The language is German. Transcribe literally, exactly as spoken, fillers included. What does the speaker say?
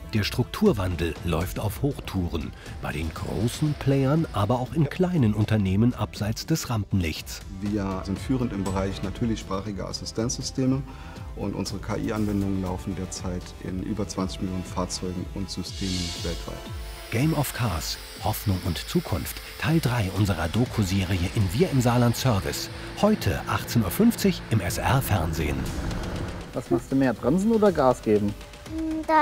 Der Strukturwandel läuft auf Hochtouren, bei den großen Playern, aber auch in kleinen Unternehmen abseits des Rampenlichts. Wir sind führend im Bereich natürlichsprachige Assistenzsysteme und unsere K I-Anwendungen laufen derzeit in über zwanzig Millionen Fahrzeugen und Systemen weltweit. Game of Cars, Hoffnung und Zukunft, Teil drei unserer Doku-Serie in Wir im Saarland Service. Heute achtzehn Uhr fünfzig im S R Fernsehen. Was machst du mehr, bremsen oder Gas geben?